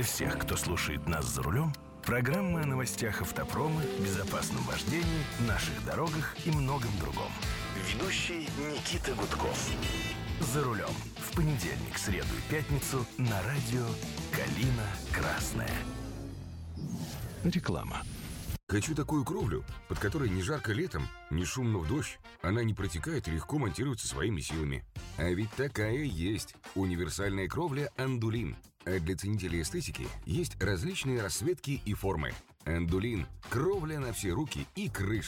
Для всех, кто слушает нас за рулем, программа о новостях автопрома, безопасном вождении, наших дорогах и многом другом. Ведущий Никита Гудков. За рулем. В понедельник, среду и пятницу на радио «Калина Красная». Реклама. Хочу такую кровлю, под которой не жарко летом, не шумно в дождь. Она не протекает и легко монтируется своими силами. А ведь такая есть. Универсальная кровля «Андулин». А для ценителей эстетики есть различные расцветки и формы. «Андулин» – кровля на все руки и крыши.